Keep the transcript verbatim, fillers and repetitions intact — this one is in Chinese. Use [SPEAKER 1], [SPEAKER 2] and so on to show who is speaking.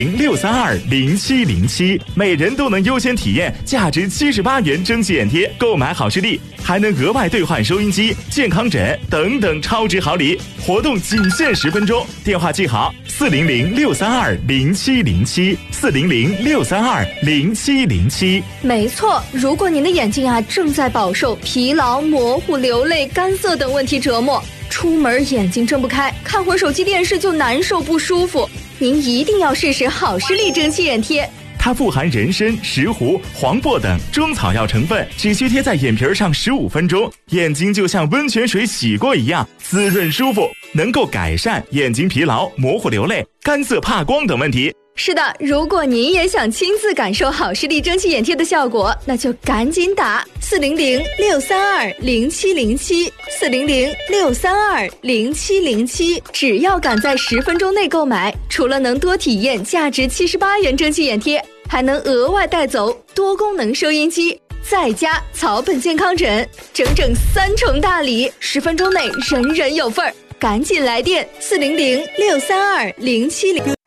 [SPEAKER 1] 零六三二零七零七，每人都能优先体验价值七十八元蒸汽眼贴，购买好视力还能额外兑换收音机、健康枕等等超值好礼。活动仅限十分钟，电话记好：四零零六三二零七零七，四零零六三二零七零七。
[SPEAKER 2] 没错，如果您的眼睛啊正在饱受疲劳、模糊、流泪、干涩等问题折磨，出门眼睛睁不开，看会儿手机电视就难受不舒服，您一定要试试好视力蒸汽眼贴。
[SPEAKER 1] 它富含人参、石斛、黄柏等中草药成分，只需贴在眼皮上十五分钟，眼睛就像温泉水洗过一样滋润舒服，能够改善眼睛疲劳、模糊流泪、干涩怕光等问题。
[SPEAKER 2] 是的，如果您也想亲自感受好视力蒸汽眼贴的效果，那就赶紧打四零零六三二零七零七，四零零六三二零七零七。只要赶在十分钟内购买，除了能多体验价值七十八元蒸汽眼贴，还能额外带走多功能收音机，再加草本健康枕，整整三重大礼，十分钟内人人有份儿。赶紧来电四零零六三二零七零。